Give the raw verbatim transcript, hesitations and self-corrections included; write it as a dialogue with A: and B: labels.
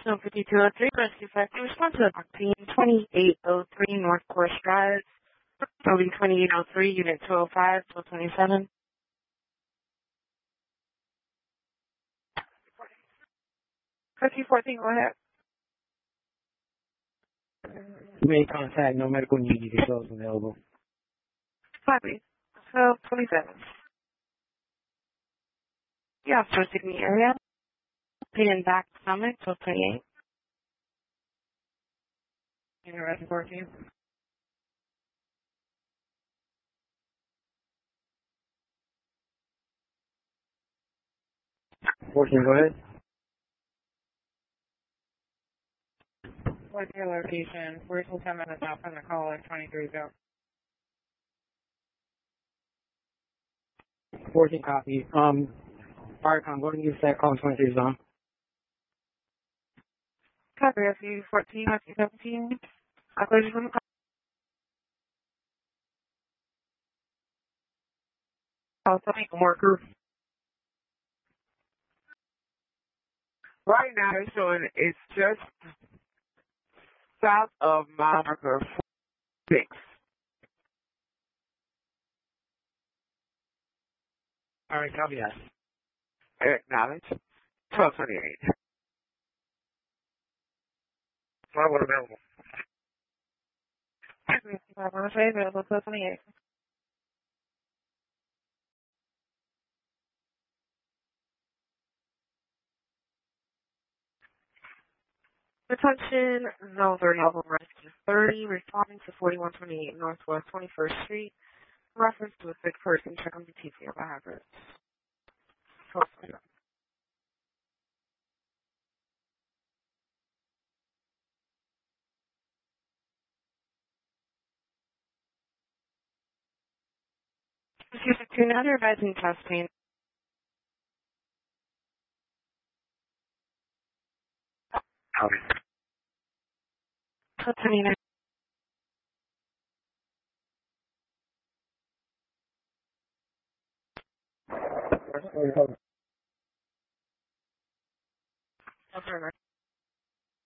A: So fifty-two oh three, rescue factory, response to the twenty-eight oh three North Course Drive, building twenty-eight oh three, unit two oh five, twelve twenty-seven. fifty fourteen, go ahead.
B: Made contact, no medical need, details available.
A: Copy. twelve twenty-seven. The officer in the area, pain and back stomach, twelve twenty-eight. Interested fourteen.
B: fourteen, go ahead.
C: What's your location? We're still ten minutes out from the call at twenty-three go.
B: fourteen copy. Um, Firecom, go ahead and use that call twenty-three zone.
A: Copy, F U fourteen, F U seventeen. I'll close you from the call. Call something worker.
D: Right now, it's showing it's just south of mile marker six.
B: All right, copy that.
D: Acknowledge. twelve twenty-eight. Forward available.
A: I want to say available twelve twenty-eight. Attention, zone thirty, level rescue thirty, responding to forty-one twenty-eight Northwest twenty-first Street, reference to a sick person, check on the T C of a hazard. Excuse me, two, now they're advising testing.
D: Copy.
A: twelve twenty-nine.